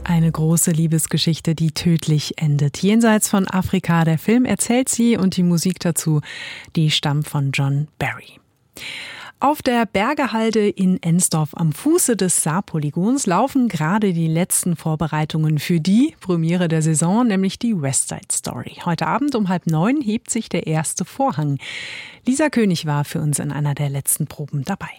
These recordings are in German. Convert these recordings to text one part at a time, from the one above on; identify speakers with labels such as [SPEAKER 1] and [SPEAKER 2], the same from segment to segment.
[SPEAKER 1] Eine große Liebesgeschichte, die tödlich endet. Jenseits von Afrika, der Film erzählt sie und die Musik dazu, die stammt von John Barry. Auf der Bergehalde in Ensdorf am Fuße des Saarpolygons laufen gerade die letzten Vorbereitungen für die Premiere der Saison, nämlich die West Side Story. Heute Abend um 8:30 hebt sich der erste Vorhang. Lisa König war für uns in einer der letzten Proben dabei.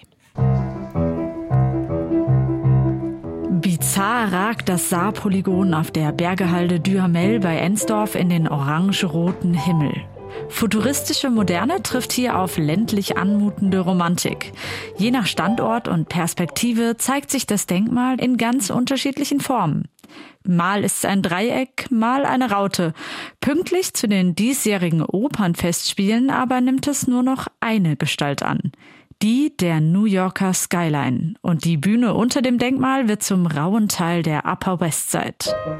[SPEAKER 2] Bizarr ragt das Saarpolygon auf der Bergehalde Duhamel bei Ensdorf in den orange-roten Himmel. Futuristische Moderne trifft hier auf ländlich anmutende Romantik. Je nach Standort und Perspektive zeigt sich das Denkmal in ganz unterschiedlichen Formen. Mal ist es ein Dreieck, mal eine Raute. Pünktlich zu den diesjährigen Opernfestspielen aber nimmt es nur noch eine Gestalt an. Die der New Yorker Skyline. Und die Bühne unter dem Denkmal wird zum rauen Teil der Upper West Side.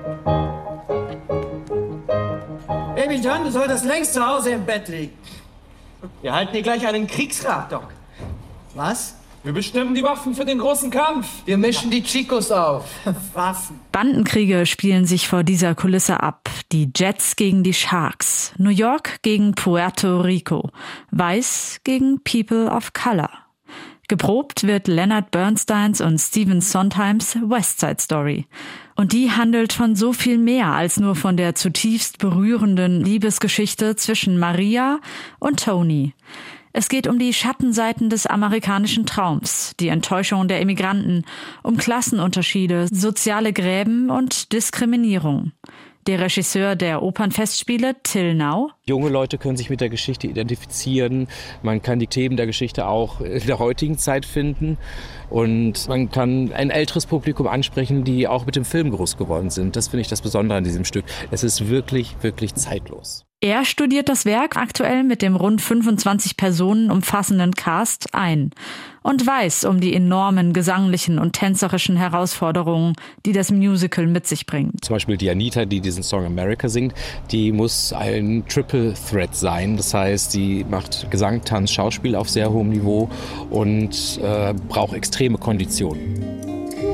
[SPEAKER 3] Baby John, du solltest längst zu Hause im Bett liegen.
[SPEAKER 4] Wir halten hier gleich einen Kriegsrat, Doc.
[SPEAKER 3] Was?
[SPEAKER 4] Wir bestimmen die Waffen für den großen Kampf.
[SPEAKER 3] Wir mischen die Chicos auf. Waffen.
[SPEAKER 2] Bandenkriege spielen sich vor dieser Kulisse ab. Die Jets gegen die Sharks. New York gegen Puerto Rico. Weiß gegen People of Color. Geprobt wird Leonard Bernsteins und Stephen Sondheims West Side Story. Und die handelt von so viel mehr als nur von der zutiefst berührenden Liebesgeschichte zwischen Maria und Tony. Es geht um die Schattenseiten des amerikanischen Traums, die Enttäuschung der Immigranten, um Klassenunterschiede, soziale Gräben und Diskriminierung. Der Regisseur der Opernfestspiele, Till Now.
[SPEAKER 5] Junge Leute können sich mit der Geschichte identifizieren. Man kann die Themen der Geschichte auch in der heutigen Zeit finden. Und man kann ein älteres Publikum ansprechen, die auch mit dem Film groß geworden sind. Das finde ich das Besondere an diesem Stück. Es ist wirklich, wirklich zeitlos.
[SPEAKER 2] Er studiert das Werk aktuell mit dem rund 25 Personen umfassenden Cast ein und weiß um die enormen gesanglichen und tänzerischen Herausforderungen, die das Musical mit sich bringt.
[SPEAKER 5] Zum Beispiel die Anita, die diesen Song America singt, die muss ein Triple Threat sein. Das heißt, sie macht Gesang, Tanz, Schauspiel auf sehr hohem Niveau und braucht extreme Konditionen.